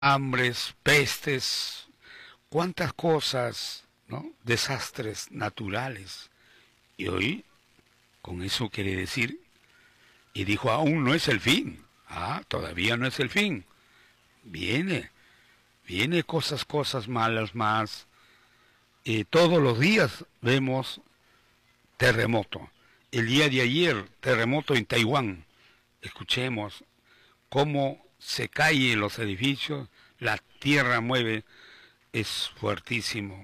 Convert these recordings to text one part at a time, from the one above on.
hambres, pestes, cuántas cosas, ¿no? Desastres naturales. Y hoy, con eso quiere decir, y dijo, aún no es el fin. Ah, todavía no es el fin. Viene cosas malas más. Todos los días vemos terremoto. El día de ayer, terremoto en Taiwán. Escuchemos cómo se caen los edificios, la tierra mueve, es fuertísimo.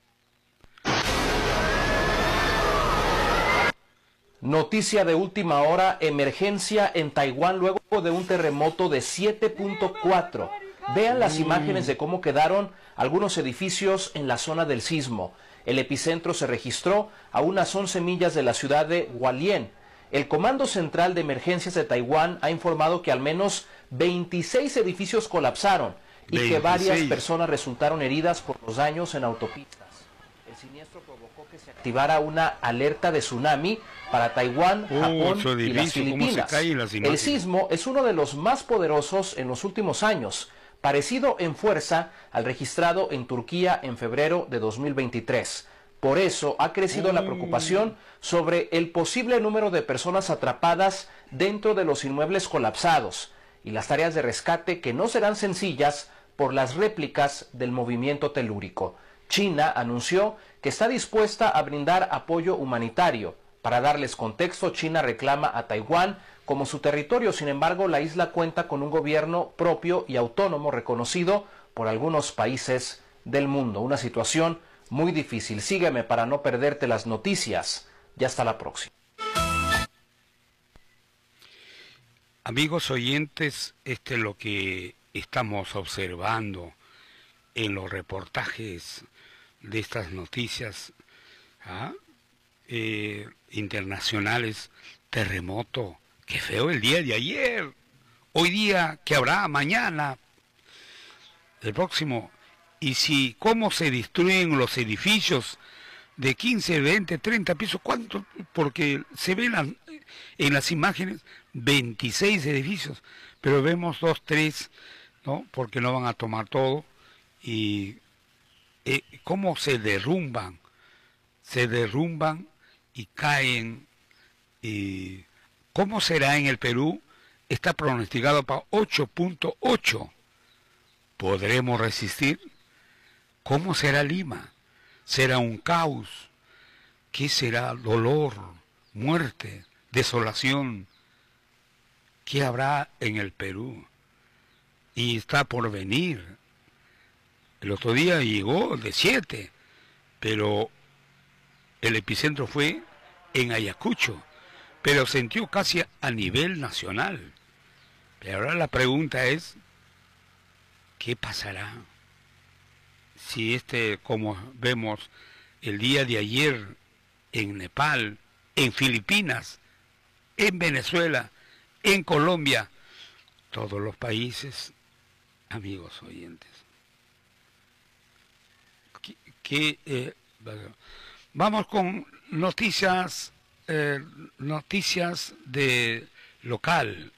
Noticia de última hora, emergencia en Taiwán luego de un terremoto de 7.4. Vean las imágenes de cómo quedaron algunos edificios en la zona del sismo. El epicentro se registró a unas 11 millas de la ciudad de Hualien. El Comando Central de Emergencias de Taiwán ha informado que al menos 26 edificios colapsaron y que varias personas resultaron heridas por los daños en autopistas. El siniestro provocó que se activara una alerta de tsunami para Taiwán, Japón y las Filipinas. El sismo es uno de los más poderosos en los últimos años, parecido en fuerza al registrado en Turquía en febrero de 2023. Por eso ha crecido la preocupación sobre el posible número de personas atrapadas dentro de los inmuebles colapsados y las tareas de rescate que no serán sencillas por las réplicas del movimiento telúrico. China anunció que está dispuesta a brindar apoyo humanitario. Para darles contexto, China reclama a Taiwán como su territorio. Sin embargo, la isla cuenta con un gobierno propio y autónomo reconocido por algunos países del mundo. Una situación muy difícil. Sígueme para no perderte las noticias. Ya hasta la próxima. Amigos oyentes, este es lo que estamos observando en los reportajes de estas noticias internacionales. Terremoto, qué feo el día de ayer, hoy día, que habrá mañana, el próximo. Y si cómo se destruyen los edificios de 15, 20, 30 pisos, ¿cuánto? Porque se ven en las imágenes 26 edificios, pero vemos 2, 3, ¿no? Porque no van a tomar todo. Y cómo se derrumban y caen. Y ¿cómo será en el Perú? Está pronosticado para 8.8. ¿Podremos resistir? ¿Cómo será Lima? ¿Será un caos? ¿Qué será? Dolor, muerte, desolación. ¿Qué habrá en el Perú? Y está por venir. El otro día llegó de 7, pero el epicentro fue en Ayacucho, pero sintió casi a nivel nacional. Pero ahora la pregunta es, ¿qué pasará? Si como vemos el día de ayer en Nepal, en Filipinas, en Venezuela, en Colombia, todos los países, amigos oyentes. Vamos con noticias de local,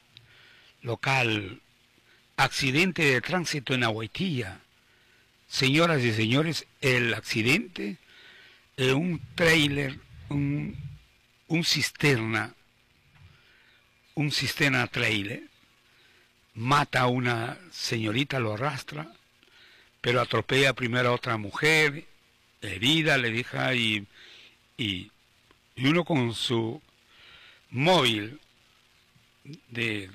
accidente de tránsito en Agüetía. Señoras y señores, el accidente, un tráiler, un cisterna tráiler, mata a una señorita, lo arrastra, pero atropella primero a otra mujer, herida, le deja, y uno con su móvil de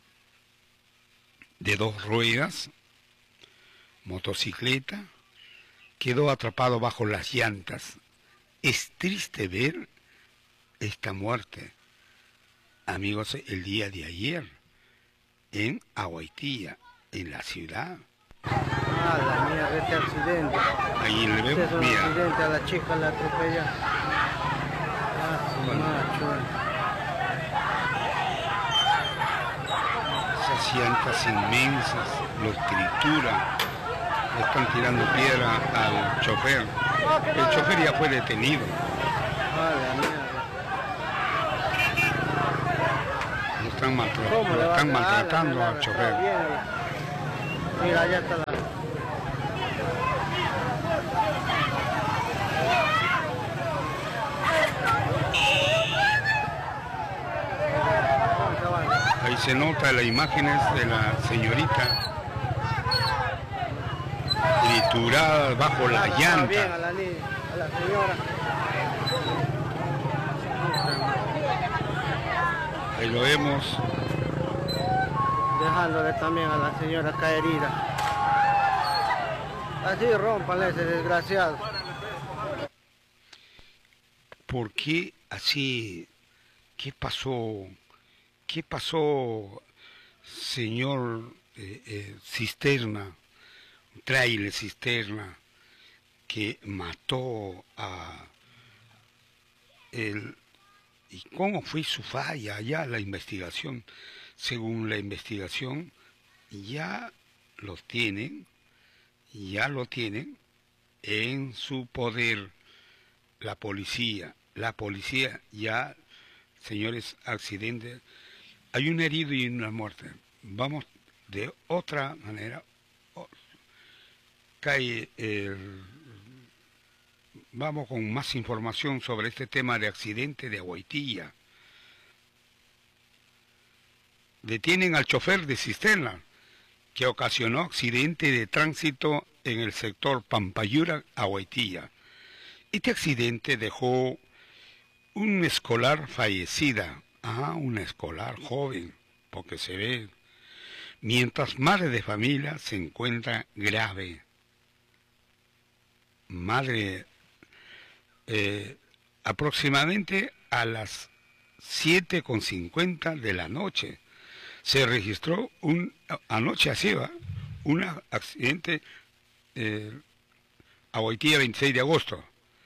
2 ruedas, motocicleta, quedó atrapado bajo las llantas. Es triste ver esta muerte, amigos, el día de ayer en Agüetía, en la ciudad. Ah, la mierda, este accidente. Ahí le vemos, este mira. Accidente, a la chica la atropella. Ah, su macho. Esas llantas inmensas los trituran, le están tirando piedra al chofer. El chofer ya fue detenido. Ah, la mierda. Lo están maltratando al chofer. Mira, allá está la... Ahí se nota las imágenes de la señorita triturada bajo la Bien, llanta. a la niña, a la señora. Ahí lo vemos. Dejándole también a la señora caerida. Así rómpale ese desgraciado. ¿Por qué así? ¿Qué pasó? ¿Qué pasó, señor cisterna, trailer cisterna, que mató a él? ¿Y cómo fue su falla? Ya la investigación, según la investigación, ya lo tienen en su poder la policía. La policía ya, señores, accidentes. Hay un herido y una muerte. Vamos de otra manera. Vamos con más información sobre este tema de accidente de Aguaitilla. Detienen al chofer de cisterna que ocasionó accidente de tránsito en el sector Pampayura, Aguaitilla. Este accidente dejó un escolar fallecida, una escolar joven, porque se ve, mientras madre de familia se encuentra grave. Madre, aproximadamente a las 7:50 de la noche, se registró anoche así va, un accidente, a Aguaitilla 26 de agosto,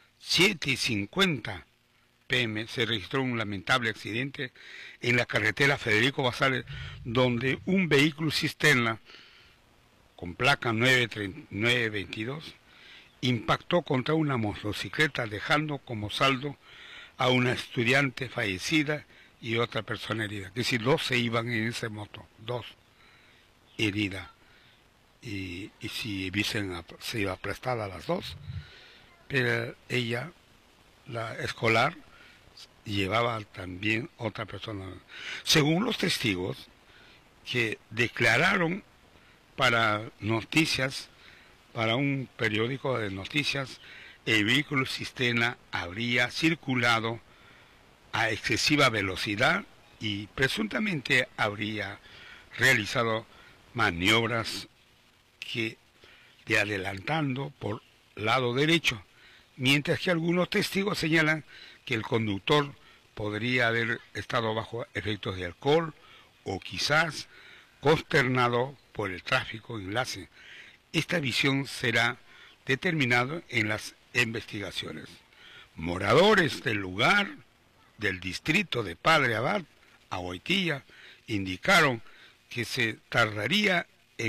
7:50 p.m. se registró un lamentable accidente en la carretera Federico Basales, donde un vehículo cisterna con placa 922 impactó contra una motocicleta, dejando como saldo a una estudiante fallecida y otra persona herida. Es decir, dos se iban en esa moto, dos heridas. Y si se iba prestada a las dos, pero ella, la escolar, llevaba también otra persona. Según los testigos que declararon para noticias, para un periódico de noticias, el vehículo cisterna habría circulado a excesiva velocidad y presuntamente habría realizado maniobras de adelantando por lado derecho, mientras que algunos testigos señalan que el conductor podría haber estado bajo efectos de alcohol o quizás consternado por el tráfico enlace. Esta visión será determinada en las investigaciones. Moradores del lugar del distrito de Padre Abad, Aguaitilla, indicaron que se tardaría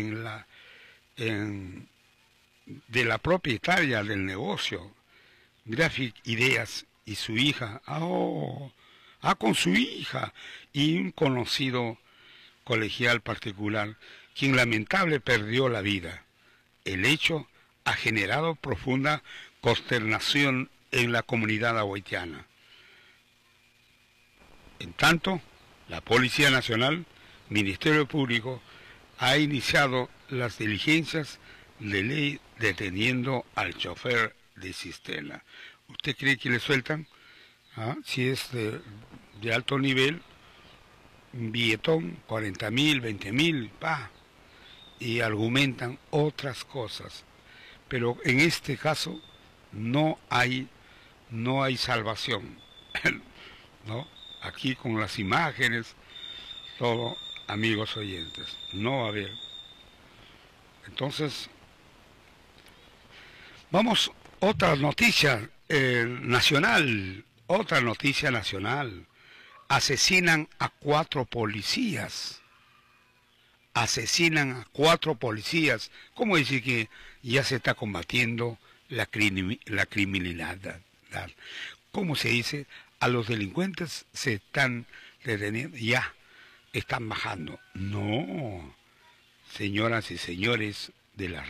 de la propietaria del negocio, Graphic Ideas, y su hija, con su hija, y un conocido colegial particular, quien lamentable perdió la vida. El hecho ha generado profunda consternación en la comunidad aguaitiana. En tanto, la Policía Nacional, Ministerio Público, ha iniciado las diligencias de ley deteniendo al chofer de cisterna. ¿Usted cree que le sueltan? Si es de alto nivel, un billetón, 40.000, 20.000, y argumentan otras cosas. Pero en este caso no hay salvación. ¿No? Aquí con las imágenes, todo, amigos oyentes, no va a haber. Entonces, vamos, otra noticia nacional, asesinan a 4 policías. ¿Cómo decir que ya se está combatiendo la criminalidad? ¿Cómo se dice? A los delincuentes se están deteniendo, ya están bajando. No, señoras y señores de la